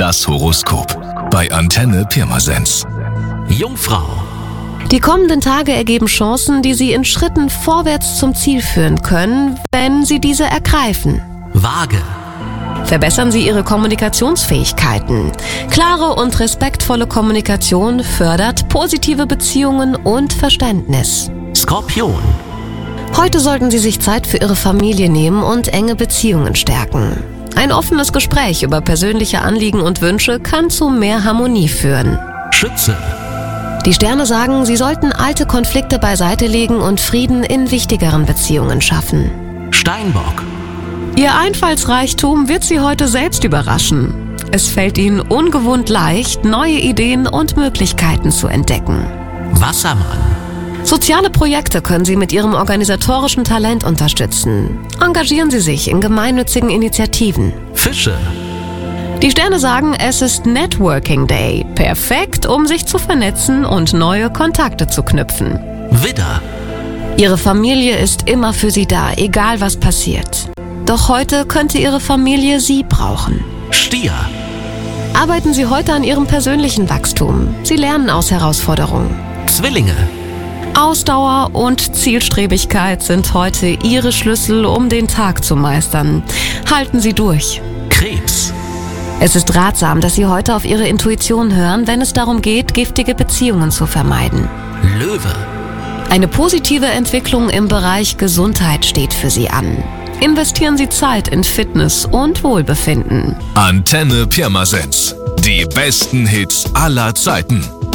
Das Horoskop bei Antenne Pirmasens. Jungfrau. Die kommenden Tage ergeben Chancen, die Sie in Schritten vorwärts zum Ziel führen können, wenn Sie diese ergreifen. Waage. Verbessern Sie Ihre Kommunikationsfähigkeiten. Klare und respektvolle Kommunikation fördert positive Beziehungen und Verständnis. Skorpion. Heute sollten Sie sich Zeit für Ihre Familie nehmen und enge Beziehungen stärken. Ein offenes Gespräch über persönliche Anliegen und Wünsche kann zu mehr Harmonie führen. Schütze. Die Sterne sagen, Sie sollten alte Konflikte beiseite legen und Frieden in wichtigeren Beziehungen schaffen. Steinbock. Ihr Einfallsreichtum wird Sie heute selbst überraschen. Es fällt Ihnen ungewohnt leicht, neue Ideen und Möglichkeiten zu entdecken. Wassermann. Soziale Projekte können Sie mit Ihrem organisatorischen Talent unterstützen. Engagieren Sie sich in gemeinnützigen Initiativen. Fische. Die Sterne sagen, es ist Networking Day. Perfekt, um sich zu vernetzen und neue Kontakte zu knüpfen. Widder. Ihre Familie ist immer für Sie da, egal was passiert. Doch heute könnte Ihre Familie Sie brauchen. Stier. Arbeiten Sie heute an Ihrem persönlichen Wachstum. Sie lernen aus Herausforderungen. Zwillinge. Ausdauer und Zielstrebigkeit sind heute Ihre Schlüssel, um den Tag zu meistern. Halten Sie durch. Krebs. Es ist ratsam, dass Sie heute auf Ihre Intuition hören, wenn es darum geht, giftige Beziehungen zu vermeiden. Löwe. Eine positive Entwicklung im Bereich Gesundheit steht für Sie an. Investieren Sie Zeit in Fitness und Wohlbefinden. Antenne Pirmasens. Die besten Hits aller Zeiten.